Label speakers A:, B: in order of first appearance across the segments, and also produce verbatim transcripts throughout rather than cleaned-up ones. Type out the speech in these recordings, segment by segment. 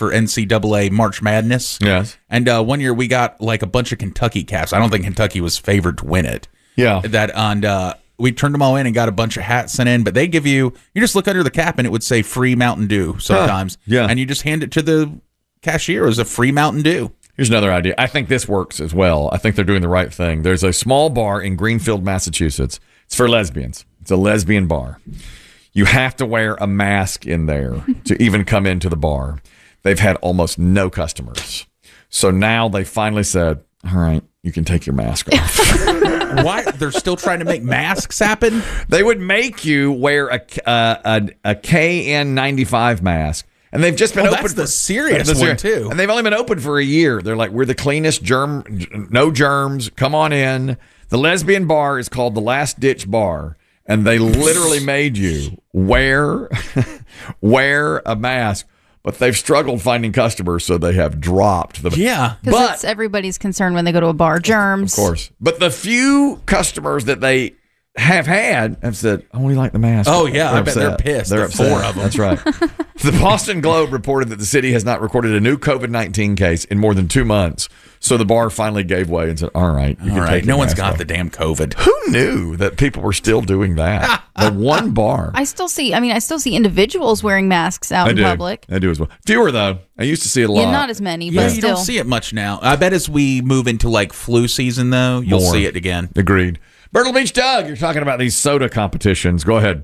A: for N C double A March Madness.
B: Yes.
A: And uh, one year we got like a bunch of Kentucky caps. I don't think Kentucky was favored to win it.
B: Yeah.
A: That and uh, we turned them all in and got a bunch of hats sent in. But they give you, you just look under the cap and it would say free Mountain Dew sometimes.
B: Huh. Yeah.
A: And you just hand it to the cashier as a free Mountain Dew.
B: Here's another idea. I think this works as well. I think they're doing the right thing. There's a small bar in Greenfield, Massachusetts. It's for lesbians. It's a lesbian bar. You have to wear a mask in there to even come into the bar. They've had almost no customers. So now they finally said, all right, you can take your mask off.
A: Why? They're still trying to make masks happen?
B: They would make you wear a, uh, a, a K N ninety-five mask. And they've just been
A: oh,
B: open.
A: That's
B: for,
A: the serious
B: the
A: one,
B: serious,
A: too.
B: And they've only been open for a year. They're like, we're the cleanest, germ, no germs. Come on in. The lesbian bar is called the Last Ditch Bar. And they literally made you wear wear a mask, but they've struggled finding customers, so they have dropped the
A: yeah.
C: Because it's everybody's concern when they go to a bar, germs.
B: Of course, but the few customers that they have had have said, "Oh, we like the mask."
A: Oh yeah,
B: they're
A: I bet they're pissed.
B: They're
A: the
B: upset.
A: Four of them.
B: That's right. The Boston Globe reported that the city has not recorded a new COVID nineteen case in more than two months. So the bar finally gave way and said, all right, you
A: all
B: can
A: right.
B: take
A: No
B: your
A: one's
B: mask
A: got
B: off.
A: the damn COVID.
B: Who knew that people were still doing that? The one bar.
C: I still see, I mean, I still see individuals wearing masks out
B: I
C: in
B: do.
C: public.
B: I do as well. Fewer, though. I used to see it a lot.
C: Yeah, not as many,
A: Yeah,
C: but
A: you
C: still.
A: don't see it much now. I bet as we move into like flu season, though, you'll
B: More.
A: see it again.
B: Agreed. Myrtle Beach Doug, you're talking about these soda competitions. Go ahead.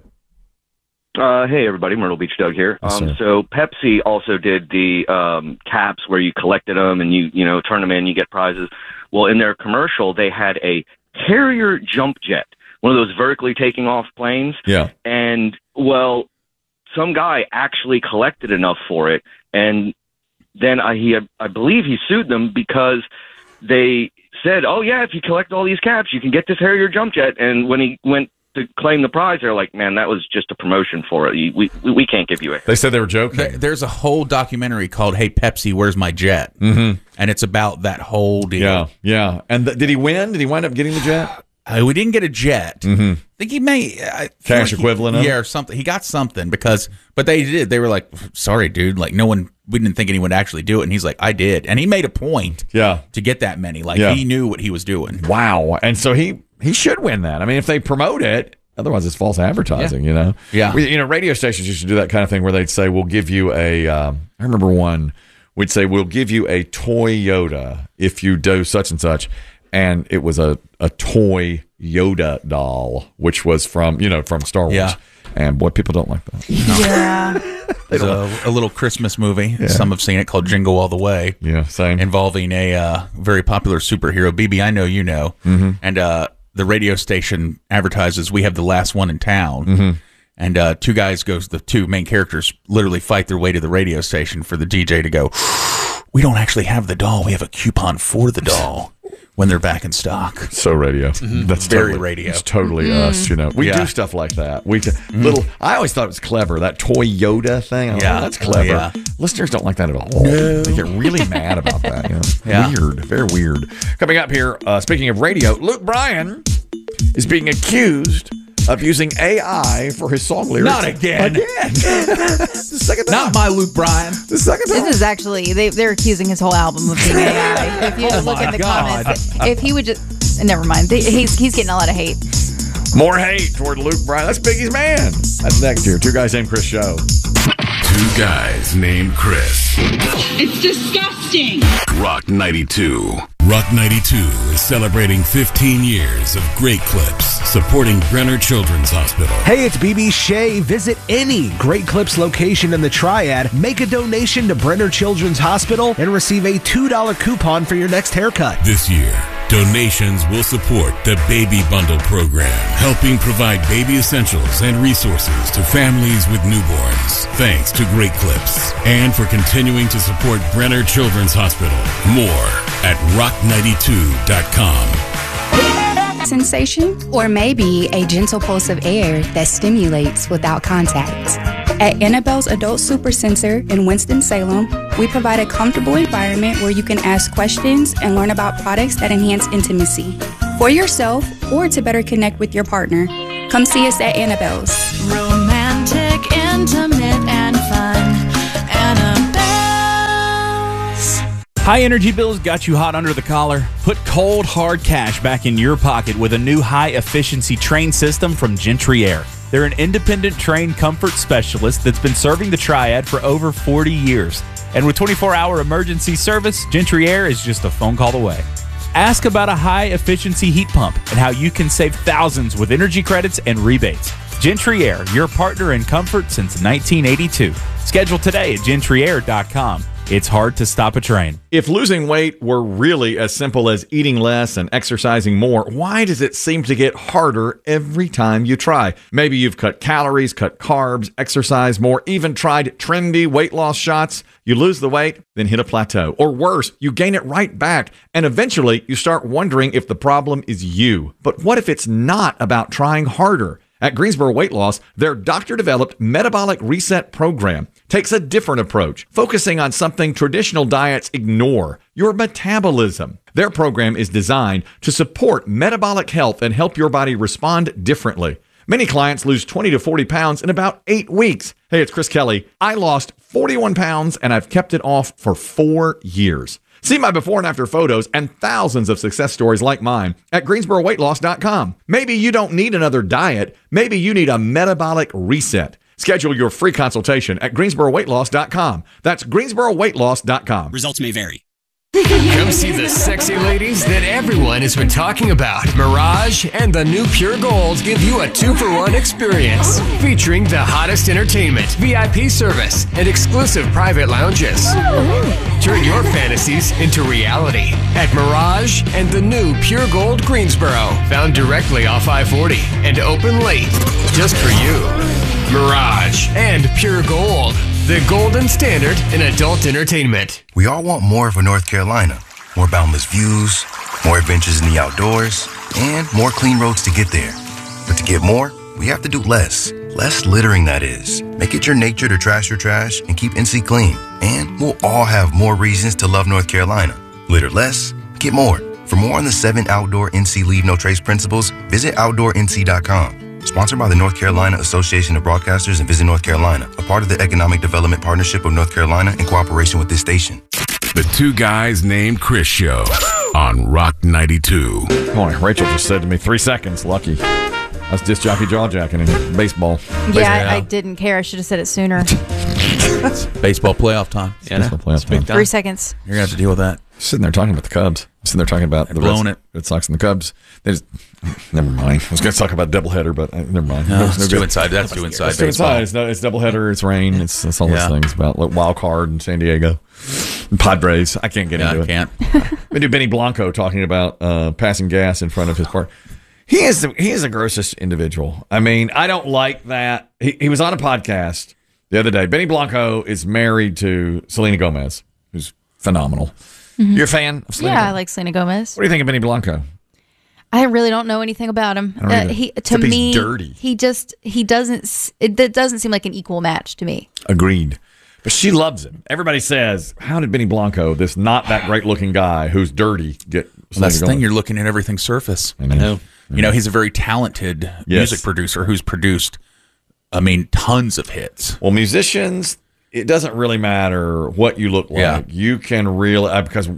D: Uh, hey, everybody. Myrtle Beach Doug here.
B: Yes,
D: Um,
B: sir.
D: so Pepsi also did the um, caps where you collected them and you, you know, turn them in, you get prizes. Well, in their commercial, they had a Harrier jump jet, one of those vertically taking off planes.
B: Yeah.
D: And, well, some guy actually collected enough for it. And then I, he, I believe he sued them because they said, oh, yeah, if you collect all these caps, you can get this Harrier jump jet. And when he went to claim the prize, they're like, man, that was just a promotion for it. We we, we can't give you it.
B: They said they were joking.
A: There- There's a whole documentary called "Hey Pepsi, Where's My Jet?"
B: Mm-hmm.
A: and it's about that whole deal.
B: Yeah, yeah. And th- did he win? Did he wind up getting the jet?
A: Uh, we didn't get a jet.
B: Mm-hmm.
A: I think he may I feel
B: Cash
A: like he-
B: equivalent of
A: yeah,
B: it?
A: or something. He got something because, but they did. They were like, "Sorry, dude. Like, no one. We didn't think anyone would actually do it." And he's like, "I did." And he made a point.
B: Yeah.
A: To get that many, like
B: Yeah.
A: he knew what he was doing.
B: Wow. And so he he should win that. I mean, if they promote it, otherwise it's false advertising,
A: Yeah.
B: you know?
A: Yeah.
B: We, you know, radio stations used to do that kind of thing where they'd say, we'll give you a, um, I remember one, we'd say, we'll give you a toy Yoda if you do such and such. And it was a, a toy Yoda doll, which was from, you know, from Star Wars.
A: Yeah.
B: And boy, people don't like that.
C: Yeah.
A: There's a, a little Christmas movie. Some have seen it called Jingle All the Way.
B: Yeah, same.
A: Involving a uh, very popular superhero, B B. I know you know.
B: Mm-hmm.
A: And uh, the radio station advertises, "We have the last one in town."
B: Mm-hmm.
A: And uh, two guys goes, the two main characters literally fight their way to the radio station for the D J to go, "We don't actually have the doll. We have a coupon for the doll when they're back in stock."
B: So radio. That's
A: Very
B: totally,
A: radio.
B: It's totally us, you know. We
A: Yeah.
B: do stuff like that. We t- little. I always thought it was clever, that toy Yoda thing. I was
A: Yeah.
B: like, that's clever.
A: Yeah.
B: Listeners don't like that at all. They get really mad about that. You know?
A: Yeah.
B: Weird. Very weird. Coming up here, uh, speaking of radio, Luke Bryan is being accused of using A I for his song lyrics.
A: Not again.
B: Again. It's the second time.
A: Not my Luke Bryan.
B: The second time.
C: This is actually, they, they're accusing his whole album of being A I. If you
A: Oh
C: look
A: my
C: at the
A: God.
C: comments, if he would just, never mind. They, he's, he's getting a lot of hate.
B: More hate toward Luke Bryan. That's Biggie's man. That's next year. Two Guys Named Chris show.
E: Two guys named Chris.
F: It's disgusting.
E: Rock ninety-two.
G: Rock ninety-two is celebrating fifteen years of great clips supporting Brenner Children's Hospital.
H: Hey, it's B B Shea. Visit any Great Clips location in the Triad, make a donation to Brenner Children's Hospital, and receive a two dollar coupon for your next haircut.
G: This year, donations will support the Baby Bundle program, helping provide baby essentials and resources to families with newborns. Thanks to Great Clips, and for continuing to support Brenner Children's Hospital. More at rock ninety-two dot com.
I: Sensation, or maybe a gentle pulse of air that stimulates without contact. At Annabelle's Adult Super Center in Winston-Salem, we provide a comfortable environment where you can ask questions and learn about products that enhance intimacy for yourself or to better connect with your partner. Come see us at Annabelle's.
J: Romantic, intimate, and fun. Annabelle. High energy bills got you hot under the collar? Put cold, hard cash back in your pocket with a new high-efficiency train system from Gentry Air. They're an independent train comfort specialist that's been serving the Triad for over forty years. And with twenty-four hour emergency service, Gentry Air is just a phone call away. Ask about a high-efficiency heat pump and how you can save thousands with energy credits and rebates. Gentry Air, your partner in comfort since nineteen eighty-two. Schedule today at gentry air dot com. It's hard to stop a train.
B: If losing weight were really as simple as eating less and exercising more, why does it seem to get harder every time you try? Maybe you've cut calories, cut carbs, exercised more, even tried trendy weight loss shots. You lose the weight, then hit a plateau. Or worse, you gain it right back. And eventually, you start wondering if the problem is you. But what if it's not about trying harder? At Greensboro Weight Loss, their doctor-developed metabolic reset program takes a different approach, focusing on something traditional diets ignore, your metabolism. Their program is designed to support metabolic health and help your body respond differently. Many clients lose twenty to forty pounds in about eight weeks. Hey, it's Chris Kelly. I lost forty-one pounds and I've kept it off for four years. See my before and after photos and thousands of success stories like mine at greensboro weight loss dot com. Maybe you don't need another diet. Maybe you need a metabolic reset. Schedule your free consultation at greensboro weight loss dot com. That's greensboro weight loss dot com.
K: Results may vary. Come see the sexy ladies that everyone has been talking about. Mirage and the new Pure Gold give you a two-for-one experience featuring the hottest entertainment, V I P service, and exclusive private lounges. Turn your fantasies into reality at Mirage and the new Pure Gold Greensboro, found directly off I forty and open late just for you. Mirage and Pure Gold, the golden standard in adult entertainment.
L: We all want more for North Carolina. More boundless views, more adventures in the outdoors, and more clean roads to get there. But to get more, we have to do less. Less littering, that is. Make it your nature to trash your trash and keep N C clean. And we'll all have more reasons to love North Carolina. Litter less, get more. For more on the seven outdoor N C Leave No Trace principles, visit outdoor N C dot com. Sponsored by the North Carolina Association of Broadcasters and Visit North Carolina, a part of the Economic Development Partnership of North Carolina in cooperation with this station.
E: The Two Guys Named Chris Show on Rock ninety-two.
B: Oh, Rachel just said to me, three seconds, lucky. That's disc jockey jaw jacking in baseball.
C: Yeah, I, I didn't care. I should have said it sooner.
A: Baseball playoff time.
B: Yeah, baseball playoff time.
C: Three seconds.
A: You're going to have to deal with that.
B: Sitting there talking about the Cubs. Sitting there talking about
A: They're
B: the
A: blowing
B: Red,
A: it.
B: Red Sox and the Cubs. They just, never mind. I was going to talk about doubleheader, but uh, never mind.
A: No,
B: No,
A: it's
B: no
A: too
B: good.
A: inside. That's too inside
B: It's too
A: baseball.
B: inside. It's, no, it's doubleheader. It's rain. It's, it's all
A: Yeah.
B: those things about like, wild card in San Diego. And Padres. I can't get
A: Yeah,
B: into
A: I
B: it.
A: can't.
B: We do Benny Blanco talking about uh, passing gas in front of his park. He is the, he is the grossest individual. I mean, I don't like that. He, he was on a podcast the other day. Benny Blanco is married to Selena Gomez, who's phenomenal.
C: Mhm.
B: You're a fan of Selena
C: Yeah, I
B: Gomez?
C: like Selena Gomez.
B: What do you think of Benny Blanco?
C: I really don't know anything about him.
B: I don't
C: Uh,
B: either.
C: he to
B: Except he's
C: me,
B: dirty.
C: he just he doesn't. s- It, it doesn't seem like an equal match to me.
B: Agreed. But she loves him. Everybody says, how did Benny Blanco, this not that great looking guy who's dirty, get
A: Well,
B: Selena
A: that's the thing.
B: Gomez?
A: You're looking at everything surface.
B: I know.
A: You know, he's a very talented
B: Yes.
A: music producer who's produced, I mean, tons of hits.
B: Well, musicians, it doesn't really matter what you look like.
A: Yeah.
B: You can really, uh, because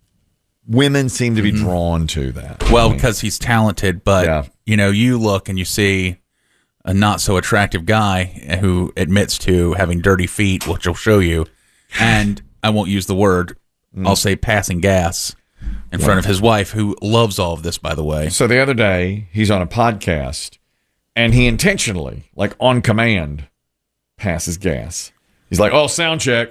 B: women seem to be drawn to that.
A: Well,
B: I mean,
A: because he's talented, but
B: Yeah.
A: you know, you look and you see a not so attractive guy who admits to having dirty feet, which I'll show you, and I won't use the word. I'll say passing gas in front of his wife, who loves all of this, by the way.
B: So the other day, he's on a podcast, and he intentionally, like on command, passes gas. He's like, "Oh, sound check."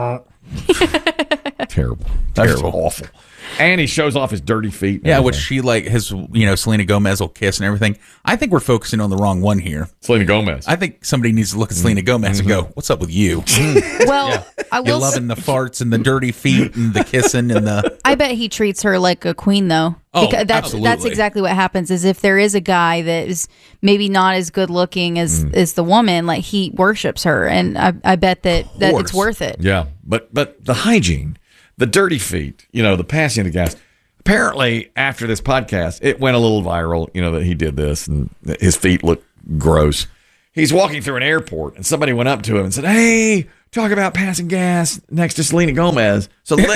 B: Terrible. That's
A: Terrible.
B: awful. And he shows off his dirty feet. and
A: Yeah, which
B: everything.
A: she like his, you know, Selena Gomez will kiss and everything. I think we're focusing on the wrong one here.
B: Selena Gomez.
A: I think somebody needs to look at Selena Gomez and go, "What's up with you?
C: Well, I
A: You're
C: will. s-
A: loving the farts and the dirty feet and the kissing and the."
C: I bet he treats her like a queen, though.
A: Oh,
C: Because that's
A: absolutely.
C: that's exactly what happens. Is if there is a guy that is maybe not as good looking as
A: Mm.
C: as the woman, like he worships her, and I, I bet that, that it's
A: course.
C: worth it.
B: Yeah, but but the hygiene, the dirty feet, you know, the passing of the gas. Apparently, after this podcast, it went a little viral, you know, that he did this and that his feet look gross. He's walking through an airport and somebody went up to him and said, "Hey, talk about passing gas next to Selena Gomez. So li-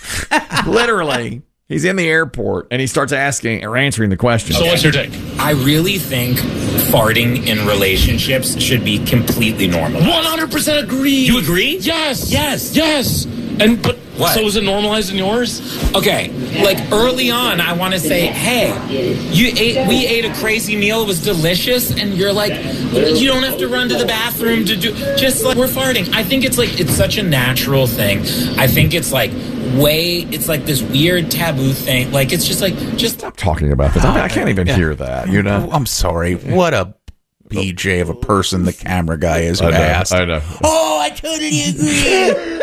B: literally, he's in the airport and he starts asking or answering the question.
M: So what's your take? I really think farting in relationships should be completely normal.
N: one hundred percent agree.
M: You agree?
N: Yes.
M: Yes.
N: Yes. And but
M: What?
N: so is it normalized in yours?
M: Okay, like early on, I want to say, hey, you ate. We ate a crazy meal. It was delicious, and you're like, you don't have to run to the bathroom to do. Just like we're farting. I think it's like it's such a natural thing. I think it's like way. It's like this weird taboo thing. Like it's just like just
B: stop talking about this. I, mean, I can't even
A: Yeah.
B: hear that. You know.
A: I'm sorry. What a B J of a person the camera guy is who
B: I know,
A: asked.
B: I know.
A: Oh, I totally agree.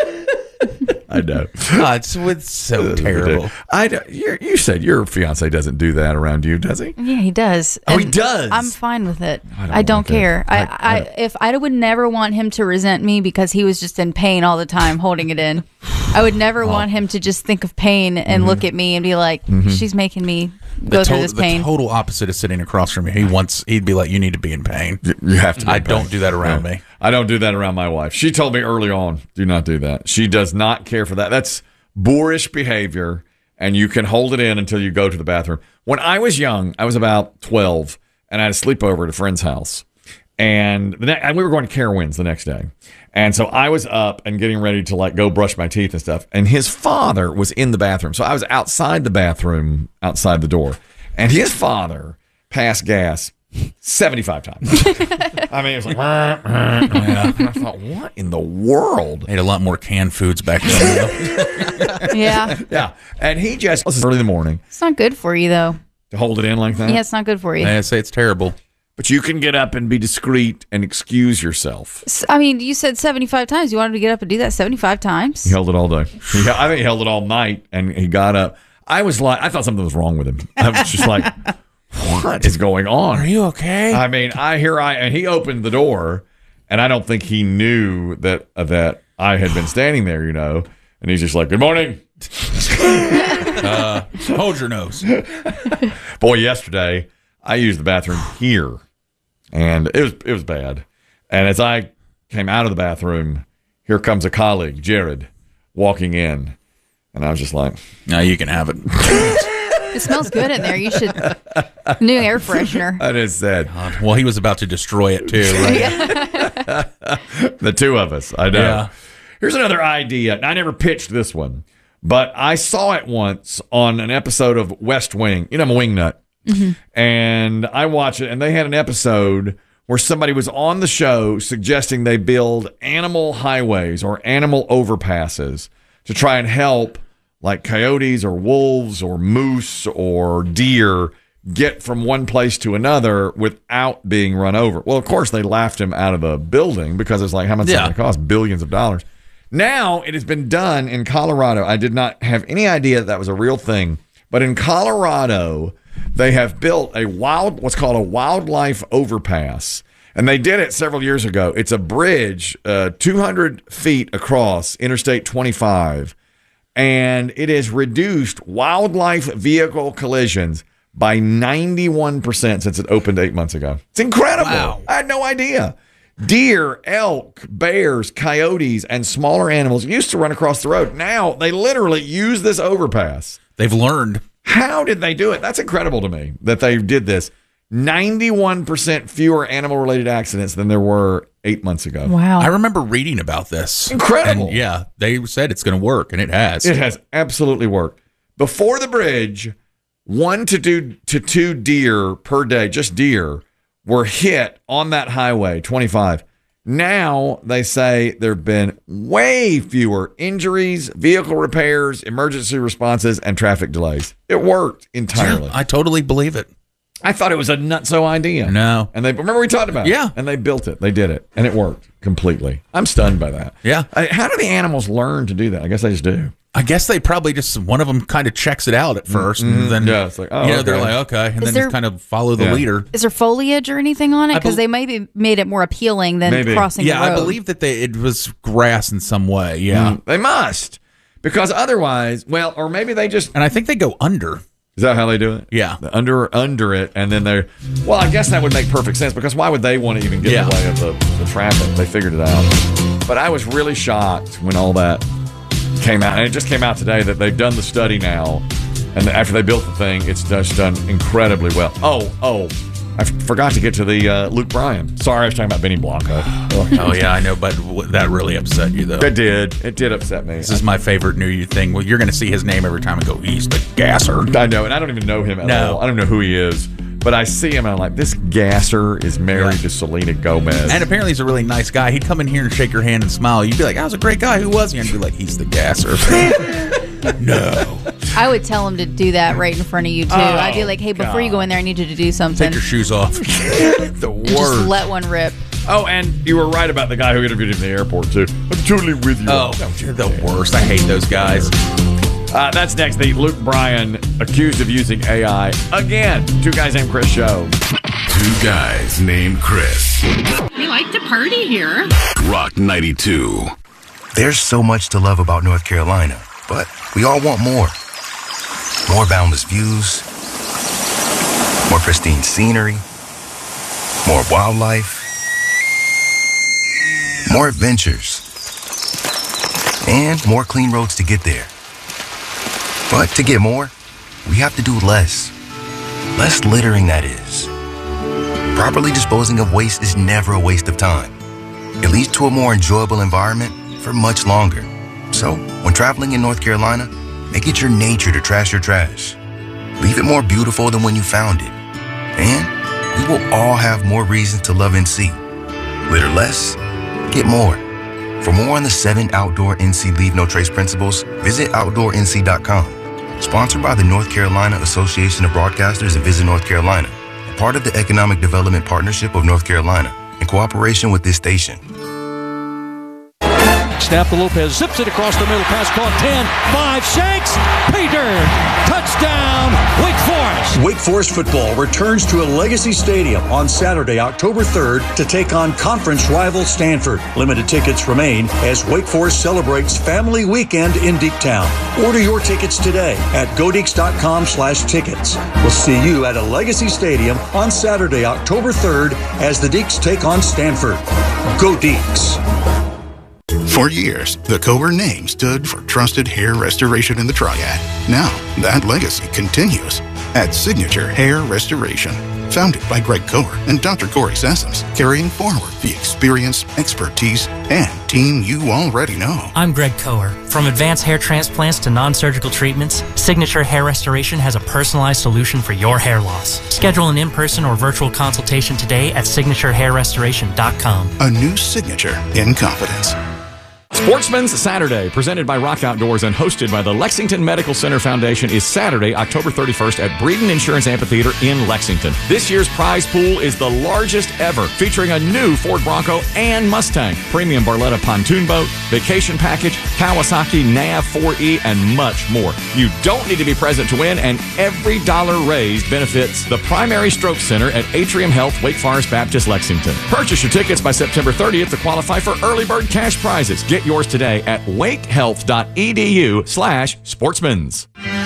B: I know.
A: Oh, it's, it's so terrible.
B: I know. You're, you said your fiance doesn't do that around you, does he?
C: Yeah, he does.
B: Oh, he
C: And
B: does?
C: I'm fine with it.
B: I don't
C: I don't
B: like it.
C: care. I,
B: I-
C: I,
B: I-
C: if I would never want him to resent me because he was just in pain all the time holding it in. I would never want him to just think of pain and look at me and be like,
A: Mhm.
C: she's making me
A: The,
C: go through
A: to-
C: this
A: the
C: pain.
A: total opposite is sitting across from me. He wants. He'd be like, "You need to be in pain.
B: You have to." Be
A: I
B: in pain.
A: don't do that around
B: Yeah.
A: me.
B: I don't do that around my wife. She told me early on, do not do that. She does not care for that. That's boorish behavior, and you can hold it in until you go to the bathroom. When I was young, I was about twelve, and I had a sleepover at a friend's house. And the ne- and we were going to Carowinds the next day. And so I was up and getting ready to like go brush my teeth and stuff. And his father was in the bathroom. So I was outside the bathroom, outside the door. And his father passed gas seventy-five times. I mean, it was like, yeah. And I thought, what in the world?
A: Ate a lot more canned foods back then.
C: Yeah.
B: Yeah. And he just, this is early in the morning,
C: It's not good for you, though.
B: to hold it in like that.
C: Yeah, it's not good for you.
A: I say it's terrible.
B: But you can get up and be discreet and excuse yourself.
C: S- I mean, you said seventy-five times. You wanted to get up and do that seventy-five times?
B: He held it all day. He, I think he held it all night, and he got up. I was like, I thought something was wrong with him. I was just like, what is going on?
A: Are you okay?
B: I mean, I hear I, and he opened the door, and I don't think he knew that uh, that I had been standing there, you know. And he's just like, "Good morning."
A: uh, hold your nose.
B: Boy, yesterday I used the bathroom here, and it was it was bad. And as I came out of the bathroom, here comes a colleague, Jared, walking in, and I was just like,
A: "No, you can have it."
C: It smells good in there. You should new air freshener.
B: I just said,
A: well, he was about to destroy it too. Right?
B: the two of us. I know.
A: Yeah.
B: Here's another idea. I never pitched this one, but I saw it once on an episode of West Wing. You know, I'm a wing nut.
C: Mm-hmm.
B: And I watch it, and they had an episode where somebody was on the show suggesting they build animal highways or animal overpasses to try and help like coyotes or wolves or moose or deer get from one place to another without being run over. Well, of course, they laughed him out of the building because it's like, how much is
A: Yeah.
B: it going to cost? Billions of dollars. Now it has been done in Colorado. I did not have any idea that, that was a real thing, but in Colorado, they have built a wild, what's called a wildlife overpass. And they did it several years ago. It's a bridge, uh, two hundred feet across Interstate twenty-five. And it has reduced wildlife vehicle collisions by ninety-one percent since it opened eight months ago. It's incredible.
A: Wow.
B: I had no idea. Deer, elk, bears, coyotes, and smaller animals used to run across the road. Now they literally use this overpass.
A: They've learned.
B: How did they do it? That's incredible to me that they did this. ninety-one percent fewer animal-related accidents than there were eight months ago.
C: Wow.
A: I remember reading about this.
B: Incredible.
A: And yeah, they said it's going to work, and it has.
B: It has absolutely worked. Before the bridge, one to two, to two deer per day, just deer, were hit on that highway, twenty-five. Now they say there have been way fewer injuries, vehicle repairs, emergency responses, and traffic delays. It worked entirely.
A: I totally believe it.
B: I thought it was a nutso idea.
A: No.
B: And they remember we talked about it.
A: Yeah.
B: And they built it. They did it. And it worked completely. I'm stunned by that.
A: Yeah.
B: I, how do the animals learn to do that? I guess they just do.
A: I guess they probably just, one of them kind of checks it out at 1st
B: Mhm.
A: and then,
B: Yeah, it's like, oh,
A: you know,
B: okay.
A: they're like, okay, and
C: Is
A: then
C: there-
A: just kind of follow the
B: Yeah.
A: leader.
C: Is there foliage or anything on it?
A: I
C: Because
A: bel-
C: they maybe made it more appealing than
B: Maybe.
C: crossing
A: Yeah,
C: the road.
A: I believe that they, it was grass in some way. Yeah.
B: Mm, they must. Because otherwise, well, or maybe they just.
A: And I think they go under.
B: Is that how they do it?
A: Yeah.
B: The under under it, and then they're. Well, I guess that would make perfect sense because why would they want to even get in
A: Yeah.
B: the way of the, the traffic? They figured it out. But I was really shocked when all that came out. And it just came out today that they've done the study now. And after they built the thing, it's just done incredibly well. Oh, oh, I f- forgot to get to the uh, Luke Bryan. Sorry, I was talking about Benny Blanco.
A: Oh, yeah, I know, but w- that really upset you, though.
B: It did. It did upset me.
A: This is my favorite New Year thing. Well, you're going to see his name every time and go, he's the gasser.
B: I know, and I don't even know him at
A: No.
B: all. I don't know who he is. But I see him, and I'm like, this gasser is married
A: Yeah.
B: to Selena Gomez.
A: And apparently he's a really nice guy. He'd come in here and shake your hand and smile. You'd be like, I was a great guy. Who was he? And you'd be like, he's the gasser. No.
C: I would tell him to do that right in front of you, too.
A: Oh,
C: I'd be like, hey, before
A: God.
C: you go in there, I need you to do something.
A: Take your shoes off. The
C: And just
A: worst.
C: let one rip.
B: Oh, and you were right about the guy who interviewed him in the airport, too. I'm totally with you.
A: Oh, you're the worst. I hate those guys.
B: Uh, that's next. The Luke Bryan accused of using A I again. Two Guys Named Chris show.
E: Two Guys Named Chris.
F: We like to party here.
E: Rock ninety-two.
L: There's so much to love about North Carolina, but we all want more. More boundless views, more pristine scenery, more wildlife, more adventures, and more clean roads to get there. But to get more, we have to do less. Less littering, that is. Properly disposing of waste is never a waste of time. It leads to a more enjoyable environment for much longer. So, when traveling in North Carolina, make it your nature to trash your trash. Leave it more beautiful than when you found it. And we will all have more reasons to love N C. Litter less, get more. For more on the seven outdoor N C Leave No Trace principles, visit outdoor N C dot com. Sponsored by the North Carolina Association of Broadcasters and Visit North Carolina, and part of the Economic Development Partnership of North Carolina, in cooperation with this station.
O: Snap to Lopez, zips it across the middle, pass caught ten, five, six, Peter, touchdown, Wake Forest.
P: Wake Forest football returns to a Legacy Stadium on Saturday, October third to take on conference rival Stanford. Limited tickets remain as Wake Forest celebrates Family Weekend in Deektown. Order your tickets today at godeeks.com slash tickets. We'll see you at a Legacy Stadium on Saturday, October third as the Deeks take on Stanford. Go Deeks.
Q: For years, the Coer name stood for trusted hair restoration in the Triad. Now, that legacy continues at Signature Hair Restoration. Founded by Greg Coer and Doctor Corey Sessoms, carrying forward the experience, expertise, and team you already know.
R: I'm Greg Coer. From advanced hair transplants to non-surgical treatments, Signature Hair Restoration has a personalized solution for your hair loss. Schedule an in-person or virtual consultation today at signature hair restoration dot com.
Q: A new signature in confidence.
B: Sportsman's Saturday, presented by Rock Outdoors and hosted by the Lexington Medical Center Foundation, is Saturday, October thirty-first at Breeden Insurance Amphitheater in Lexington. This year's prize pool is the largest ever, featuring a new Ford Bronco and Mustang, premium Barletta pontoon boat, vacation package, Kawasaki Nav four E, and much more. You don't need to be present to win, and every dollar raised benefits the Primary Stroke Center at Atrium Health, Wake Forest Baptist, Lexington. Purchase your tickets by September thirtieth to qualify for early bird cash prizes. Get yours today at wakehealth.edu slash sportsmans.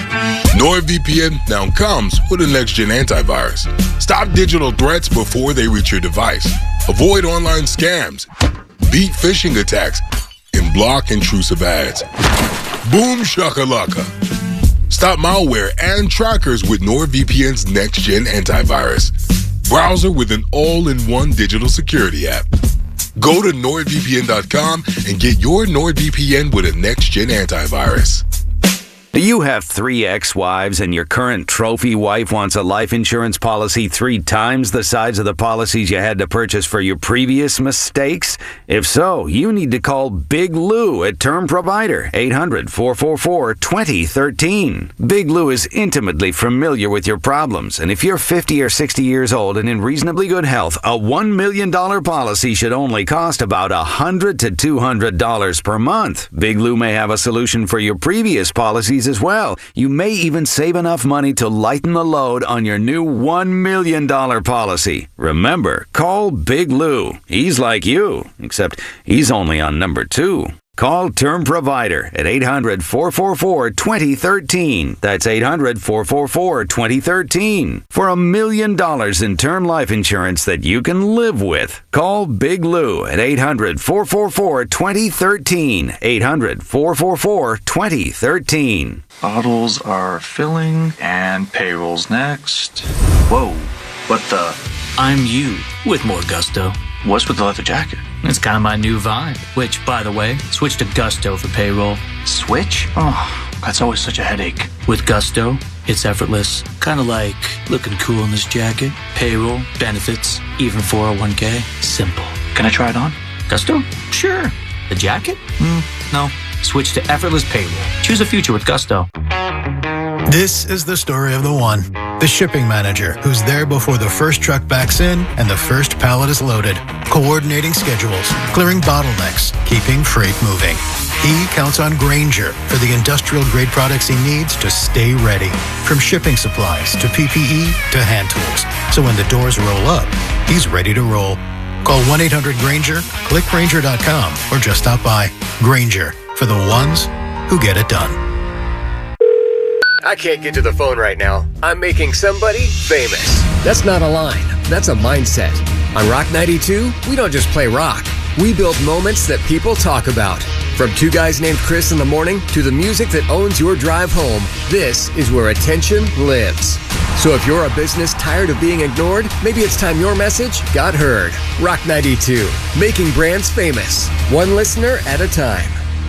S: NordVPN now comes with a next-gen antivirus. Stop digital threats before they reach your device. Avoid online scams, beat phishing attacks, and block intrusive ads. Boom shakalaka. Stop malware and trackers with NordVPN's next-gen antivirus. Browser with an all-in-one digital security app. Go to nord V P N dot com and get your NordVPN with a next-gen antivirus.
T: Do you have three ex-wives and your current trophy wife wants a life insurance policy three times the size of the policies you had to purchase for your previous mistakes? If so, you need to call Big Lou at Term Provider, eight hundred, four four four, two zero one three. Big Lou is intimately familiar with your problems, and if you're fifty or sixty years old and in reasonably good health, a one million dollars policy should only cost about one hundred to two hundred dollars per month. Big Lou may have a solution for your previous policies as well. You may even save enough money to lighten the load on your new one million dollars policy. Remember, call Big Lou. He's like you, except he's only on number two. Call Term Provider at eight hundred, four four four, two zero one three. That's eight hundred, four four four, two zero one three. For a million dollars in term life insurance that you can live with, call Big Lou at eight hundred, four four four, two zero one three. eight hundred, four four four, two zero one three.
U: Bottles are filling and payroll's next. Whoa, what the?
R: I'm you with more gusto.
U: What's with the leather jacket?
R: It's kind of my new vibe. Which, by the way, switch to Gusto for payroll.
U: Switch? Oh, that's always such a headache.
R: With Gusto, it's effortless. Kind of like looking cool in this jacket. Payroll, benefits, even four oh one k. Simple.
U: Can I try it on?
R: Gusto? Sure. The jacket? Mm, no. Switch to effortless payroll. Choose a future with Gusto.
V: This is the story of the one, the shipping manager, who's there before the first truck backs in and the first pallet is loaded, coordinating schedules, clearing bottlenecks, keeping freight moving. He counts on Grainger for the industrial-grade products he needs to stay ready, from shipping supplies to P P E to hand tools. So when the doors roll up, he's ready to roll. Call one eight hundred Grainger, click Grainger dot com, or just stop by. Grainger, for the ones who get it done.
W: I can't get to the phone right now. I'm making somebody famous. That's not a line. That's a mindset. On Rock ninety-two, we don't just play rock. We build moments that people talk about. From Two Guys Named Chris in the morning to the music that owns your drive home, this is where attention lives. So if you're a business tired of being ignored, maybe it's time your message got heard. Rock ninety-two, making brands famous, one listener at a time.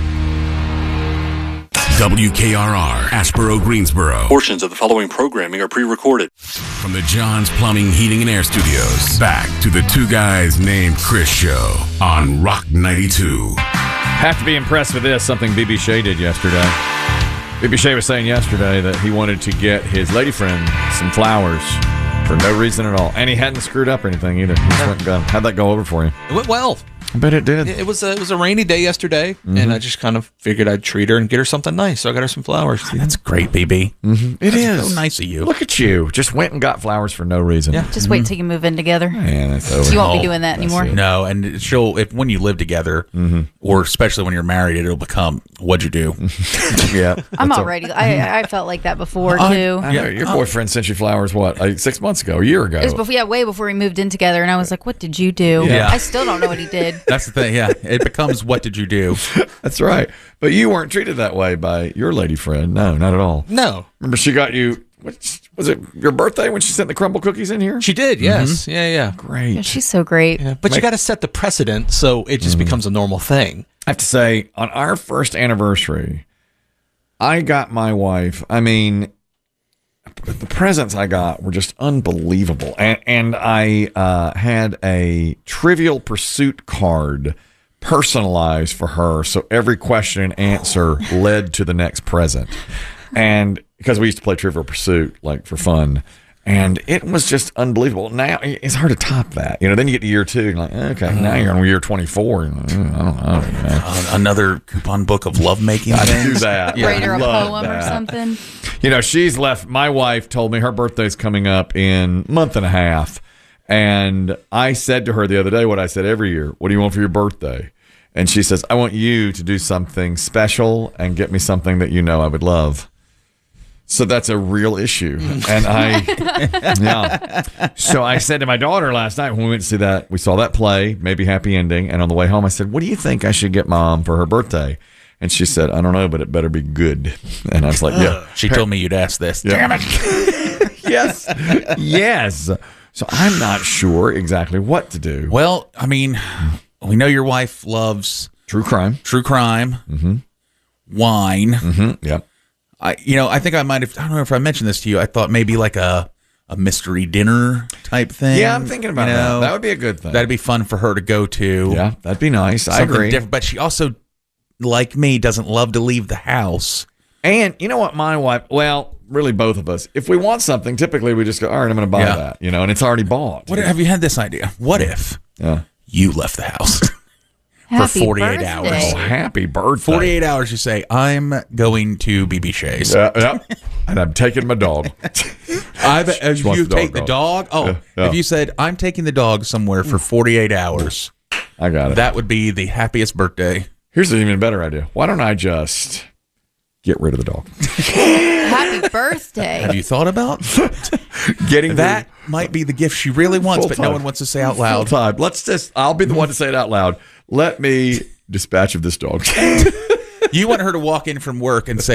E: W K R R, Ashboro, Greensboro.
X: Portions of the following programming are pre-recorded.
E: From the John's Plumbing, Heating, and Air Studios, back to the Two Guys Named Chris show on Rock ninety-two.
B: Have to be impressed with this, something B B Shea did yesterday. B B Shea was saying yesterday that he wanted to get his lady friend some flowers for no reason at all. And he hadn't screwed up or anything either. He just went and got, how'd that go over for you?
Y: It went well.
B: I bet it did.
Y: It was a, it was a rainy day yesterday, mm-hmm. and I just kind of figured I'd treat her and get her something nice. So I got her some flowers.
A: God, that's great, B B.
B: Mm-hmm. It
A: that's
B: is
A: so nice of you.
B: Look at you. Just went and got flowers for no reason.
C: Yeah. Just wait till you move in together.
B: Man, that's over.
C: You won't
A: Oh,
C: be doing that anymore.
A: No, and she'll if when you live together, mm-hmm. or especially when you're married, it'll become what'd you do?
B: Yeah,
C: I'm already. I I felt like that before
B: I,
C: too.
B: I know. Your boyfriend sent you flowers. What? Like six months ago, a year ago.
C: It was before, yeah, way before we moved in together, and I was like, "What did you do?"
A: Yeah.
C: I still don't know what he did.
A: That's the thing. Yeah, it becomes what did you do?
B: That's right. But you weren't treated that way by your lady friend. No, not at all.
Y: No.
B: Remember, she got you. What, was it your birthday when she sent the crumble cookies in here?
Y: She did. Yes.
B: Mm-hmm.
Y: Yeah. Yeah.
B: Great.
C: Yeah, she's so great.
Y: Yeah, but Make, you got to set the precedent so it just mm-hmm. becomes a normal thing.
B: I have to say, on our first anniversary, I got my wife. I mean, the presents I got were just unbelievable, and and I uh, had a Trivial Pursuit card personalized for her, so every question and answer led to the next present. And because we used to play Trivial Pursuit like for fun, and it was just unbelievable. Now it's hard to top that, you know. Then you get to year two, you're like, okay, mm. now you're on year twenty-four. I don't know, man.
A: Uh, another coupon book of lovemaking.
B: I do that.
C: Write her a
B: Love
C: poem
B: that.
C: or something.
B: You know, she's left. My wife told me her birthday's coming up in a month and a half, and I said to her the other day what I said every year: "What do you want for your birthday?" And she says, I want you to do something special and get me something that you know I would love. So that's a real issue. And I, yeah. So I said to my daughter last night when we went to see that, we saw that play, Maybe Happy Ending. And on the way home, I said, what do you think I should get Mom for her birthday? And she said, I don't know, but it better be good. And I was like, yeah.
A: She told me you'd ask this.
B: Yeah.
A: Damn it.
B: Yes. Yes. So I'm not sure exactly what to do.
A: Well, I mean, we know your wife loves
B: true crime,
A: true crime,
B: mm-hmm.
A: wine.
B: Mm-hmm. Yep.
A: I, you know, I think I might have. I don't know if I mentioned this to you. I thought maybe like a a mystery dinner type thing.
B: Yeah, I'm thinking about
A: you know?
B: that. That would be a good thing.
A: That'd be fun for her to go to.
B: Yeah, that'd be nice. I
A: Something
B: agree.
A: different, but she also, like me, doesn't love to leave the house.
B: And you know what, my wife. Well, really, both of us. If we want something, typically we just go, all right, I'm going to buy
A: Yeah.
B: that. You know, and it's already bought.
A: What have you had this idea? What if
B: yeah.
A: you left the house? For
C: Happy
A: forty-eight
C: birthday.
A: hours.
B: Oh, happy birthday.
A: forty-eight hours, you say, I'm going to B B Shea's.
B: Yeah, yeah. And I'm taking my dog.
A: I bet if
B: She wants
A: you
B: the dog
A: take the
B: off.
A: dog, oh,
B: Yeah, yeah.
A: if you said, I'm taking the dog somewhere for forty-eight hours,
B: I got it.
A: that would be the happiest birthday.
B: Here's an even better idea. Why don't I just get rid of the dog?
C: Happy birthday.
A: Have you thought about
B: getting
A: that? Might be the gift she really wants, but no one wants to say out loud.
B: Full time. Let's just. I'll be the one to say it out loud. Let me dispatch of this dog.
A: You want her to walk in from work and say,